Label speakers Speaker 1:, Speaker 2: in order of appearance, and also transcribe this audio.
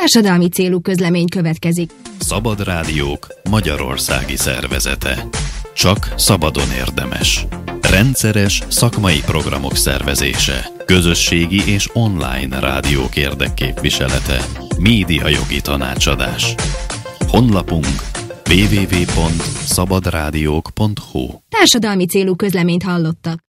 Speaker 1: Társadalmi célú közlemény következik.
Speaker 2: Szabad Rádiók magyarországi szervezete. Csak szabadon érdemes. Rendszeres szakmai programok szervezése. Közösségi és online rádiók érdekképviselete. Médiajogi tanácsadás. Honlapunk www.szabadrádiók.hu.
Speaker 1: Társadalmi célú közleményt hallottak.